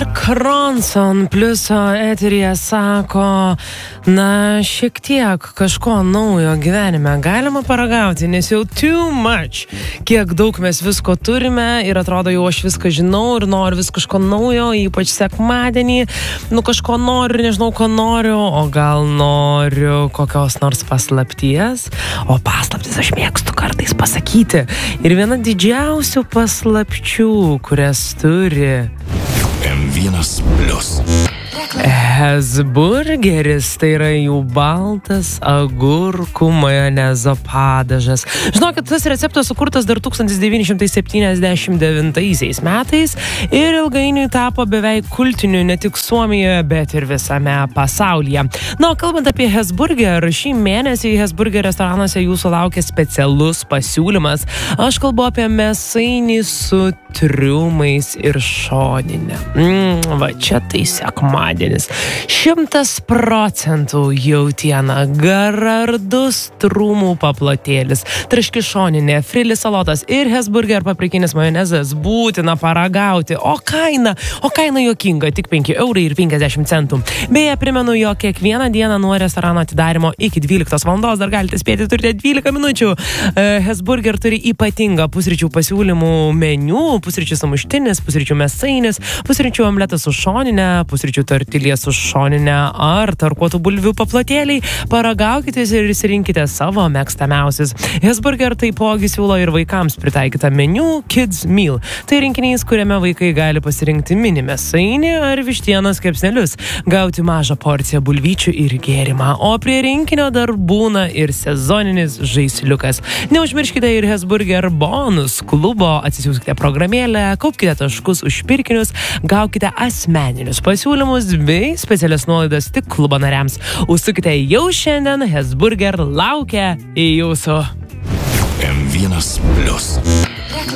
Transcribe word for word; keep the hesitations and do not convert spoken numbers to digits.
Mark Ronson pliuso eteryje sako, na, šiek tiek kažko naujo gyvenime galima paragauti, nes jau too much. Kiek daug mes visko turime ir atrodo jau aš viską žinau ir noriu vis kažko naujo, ypač sekmadienį. Nu, kažko noriu, nežinau, ko noriu, o gal noriu kokios nors paslapties. O paslaptis aš mėgstu kartais pasakyti. Ir viena didžiausių paslapčių, kurias turi M vienas plius. Hesburgeris, tai yra jų baltas agurkų majonezo padažas. Žinokit, tas receptas sukurtas dar tūkstantis devyni šimtai septyniasdešimt devintaisiais metais ir ilgainiui tapo beveik kultiniu ne tik Suomijoje, bet ir visame pasaulyje. Na, o kalbant apie Hesburger, šį mėnesį Hesburger restoranuose jūsų laukia specialus pasiūlymas. Aš kalbu apie mėsainį su triumais ir šoninė. Mm, va, čia tai sekmadienis. Šimtas procentų jautiena, gardus trumų paplotėlis, traški šoninė, frili salotas ir Hesburger paprikinis majonezas būtina paragauti. O kaina, o kaina juokinga, tik penki eurai ir penkiasdešimt centų. Beje, primenu, jog kiekvieną dieną nuo restorano atidarimo iki dvyliktos valandos dar galite spėti, turite dvylika minučių. Hesburger turi ypatingą pusryčių pasiūlymų meniu, pusryčių sumuštinis, pusryčių mėsainis, pusryčių omletas su šoninė, pusryčių tortilija su šoninė ar tarkuotų bulvių paplotėliai. Paragaukite ir išsirinkite savo mėgstamiausius. Hesburger taipogi siūlo ir vaikams pritaikytą meniu Kids Meal. Tai rinkinys, kuriame vaikai gali pasirinkti mini mėsainį ar vištienos kepsnelius, gauti mažą porciją bulvyčių ir gėrimą. O prie rinkinio dar būna ir sezoninis žaisliukas. Neužmirškite ir Hesburger bonus klubo, atsisiųskite programėlę, kaupkite taškus už pirkinius, gaukite asmeninius pasiūlymus bei specialias nuolaidas tik klubo nariams. Užsukite jau šiandien, Hesburger laukia į jūsų. M vienas plius.